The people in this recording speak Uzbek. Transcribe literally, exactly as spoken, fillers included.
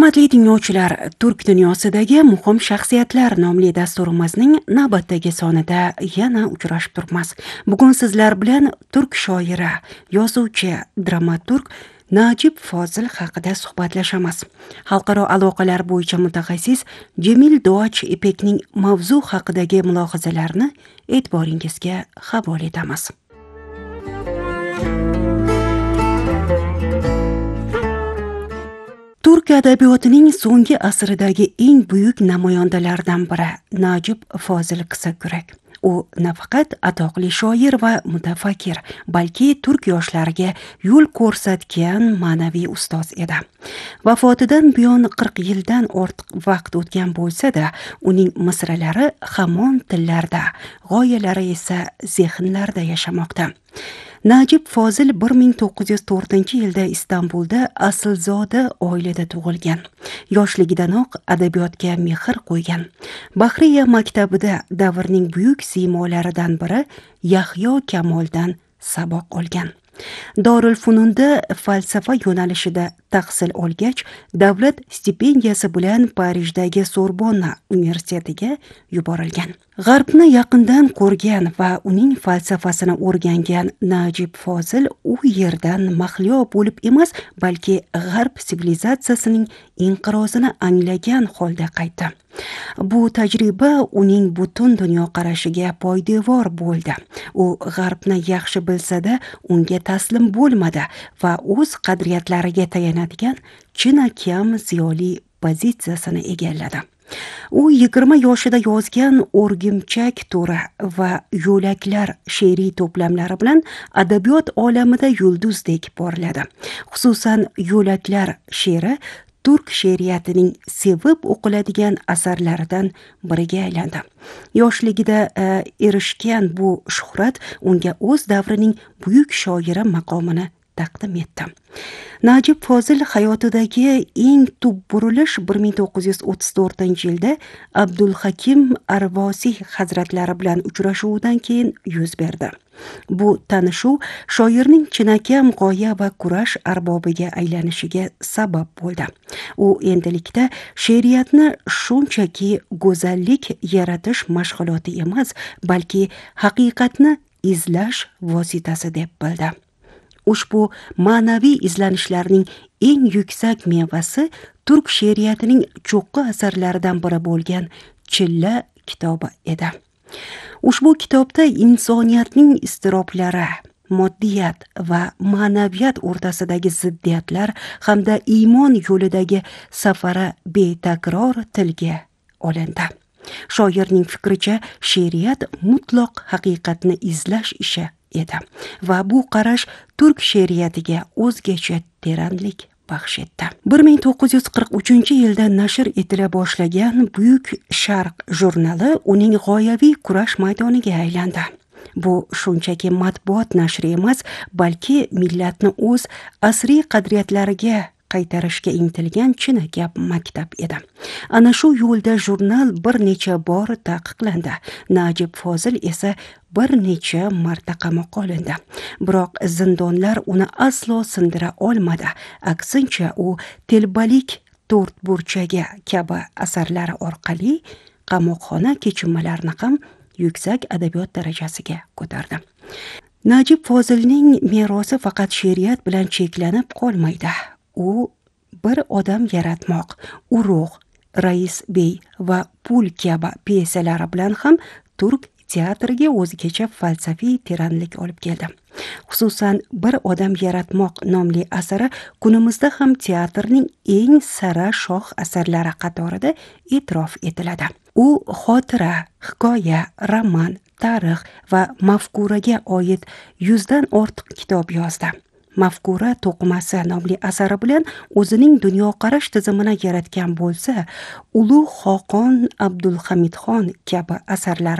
Hurmatli tinglovchilar, Turk dunyosidagi muhim shaxsiyatlar nomli dasturimizning navbatdagi sonida yana uchrashib turibmiz. Bugun sizlar bilan turk shoiri, yozuvchi, dramaturg Najib Fozil haqida suhbatlashamiz. Xalqaro aloqalar bo'yicha mutaxassis Jamil Duach Ipekning mavzu haqidagi mulohazalarini e'tiboringizga havola etamiz. Turk adabiyotining so'nggi asridagi eng buyuk namoyandalaridan biri Najib Fozil Qissakurak. U nafaqat atoqli shoir va mutafakkir, balki turk yoshlariga yo'l ko'rsatgan ma'naviy ustoz edi. Vafotidan buyon qirq yildan ortiq vaqt o'tgan bo'lsa-da, uning misralari hamon tillarda, g'oyalari esa zehnlarda yashamoqda. Najib Fozil bir ming to'qqiz yuz to'rtinchi yilda Istanbulda aslzoda oilada tug'ilgan. Yoshligidanoq adabiyotga mehr qo'ygan. Bahriya maktabida davrning buyuk siymolaridan biri Yahyo Kamoldan saboq olgan. Dorul Fununda falsafa yo'nalishida tahsil olgach, davlat stipendiyasi bilan Parijdagi Sorbonna universitetiga yuborilgan. G'arbni yaqindan ko'rgan va uning falsafasini o'rgangan Najib Fozil u yerdan mahliyo bo'lib emas, balki g'arb sivilizatsiyasining inqirozini anglagan holda qaytdi. Bu tajriba uning butun dunyoqarashiga poydevor bo'ldi. U g'arbni yaxshi bilsa-da, unga taslim bo'lmadi va o'z qadriyatlariga tayanadigan chinakam ziyoli pozitsiyasini egalladi. U yigirma yoshida yozgan O'rgimchak to'ri va Yo'laklar she'riy to'plamlari bilan adabiyot olamida yulduzdek porladi. Xususan, Yo'laklar she'ri turk she'riyatining sevib o'qiladigan asarlaridan biriga aylandi. Yoshligida uh, erishgan bu shuhrat unga o'z davrining buyuk shoiri maqomini taqdim etdi. Najib Fozil hayotidagi eng tub burilish bir ming to'qqiz yuz o'ttiz to'rtinchi yilda Abdulhakim Arvosiy hazratlari bilan uchrashuvidan keyin yuz berdi. Bu tanishuv shoirning chinakam g'oya va kurash arbobiga aylanishiga sabab bo'ldi. U endilikda she'riyatni shunchaki go'zallik yaratish mashg'uloti emas, balki haqiqatni izlash vositasi deb bildi. Ushbu ma'naviy izlanishlarning eng yuksak mevasi turk she'riyatining cho'qqi asarlaridan biri bo'lgan Chilla kitobi edi. Ushbu kitobda insoniyatning iztiroblari, moddiyat va ma'naviyat o'rtasidagi ziddiyatlar hamda iymon yo'lidagi safari betakror tilga olindi. Shoirning fikricha, she'riyat mutloq haqiqatni izlash ishi edi va bu qarash turk she'riyatiga o'zgacha teranlik baxsh etdi. bir ming to'qqiz yuz qirq uchinchi yilda nashr etila boshlagan Buyuk Sharq jurnali uning g'oyaviy kurash maydoniga aylandi. Bu shunchaki matbuot nashri emas, balki millatni o'z asriy qadriyatlariga qaytarishga intilgan chinakam maktab edi. Ana shu yo'lda jurnal bir necha bor taqiqlandi. Najib Fozil esa bir necha marta qamoqqa olindi. Biroq zindonlar uni aslo sindira olmadi. Aksincha, u Telbalik to'rtburchaga kabi asarlari orqali qamoqxona kechinmalarini ham yuksak adabiyot darajasiga ko'tardi. Najib Fozilning merosi faqat she'riyat bilan cheklanib qolmaydi. U bir odam yaratmoq, Urug', Rais bey va Pul kabi pyesalari bilan ham turk teatriga o'zgacha falsafiy teranlik olib keldi. Xususan, bir odam yaratmoq nomli asari kunimizda ham teatrning eng sara shoh asarlari qatorida e'tirof etiladi. U xotira, hikoya, roman, tarix va mafkuraga oid yuzdan ortiq kitob yozdi. Mafkura to'qimasi nomli asari bilan o'zining dunyoqarash tizimini yaratgan bo'lsa, Ulug' Xoqon Abdulhamidxon kabi asarlar